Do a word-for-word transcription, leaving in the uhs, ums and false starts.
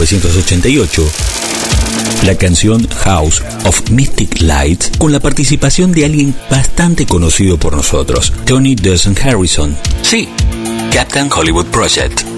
novecientos ochenta y ocho, la canción House of Mystic Lights, con la participación de alguien bastante conocido por nosotros, Tony Dawson Harrison. Sí, Captain Hollywood Project.